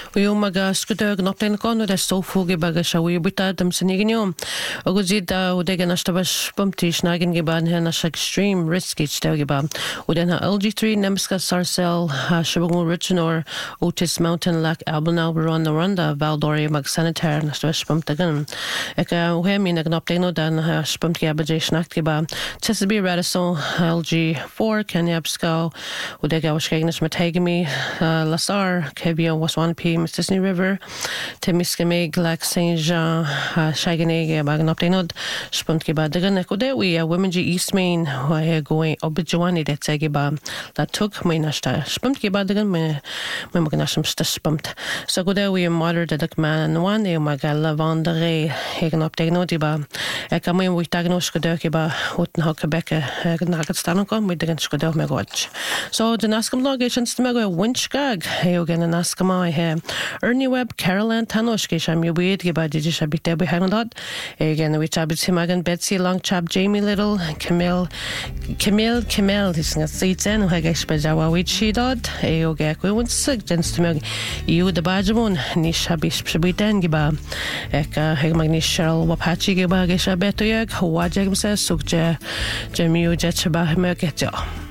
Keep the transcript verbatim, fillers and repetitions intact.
Uyo maga skudög nopten kon och det så fuge baga shawi buta dem senignyo. Och zid och det gana stabas bumpti snagen geban hena extreme risky stawgeba. Och den har L G three nemska sarcel shabung richnor Otis Mountain Lac Albana Baron Ronda Valdori mag sanitär na stabas bumptagan. Eka uhemi na gnopten dan spumti abaje snaktgeba. Chesabi radison L G four Kenyabska och det gav skegnas med tegemi Lasar Kebio Waswanipi Mississippi River Temiskamig Lac Saint Jean Shaganeg Magnoptenod Spuntkiba Dagan Ekodewi a women G East Main who going Obijawani that Sagiba that took Mainashta Spuntkiba Dagan me Magnasham Spumt. So Godewi modern the man one day Magala Vandere Heganoptenodiba Ekami with Dagnos Kodokiba Utenha Quebec Nagatstanokon with the Skodo Megwatch. So the Naskam logations to Mego Winchgag Heogan and Naskama he Ernie Webb Caroline Tanoshki Sham you weird giba did you shabby debi hanadot again which Abit Himagan Betsy Long Chap Jamie Little Camille Camille Camille this is seats in who Hagesh Bajawa which she dot Eogak we won't suggest to me you the Bajamon Nishabish Shabitan giba Eka Hegmagnish Cheryl Wapachi giba Gesha Betoyag Wajag says Sukja Jamiu Jetchaba Mergetjo.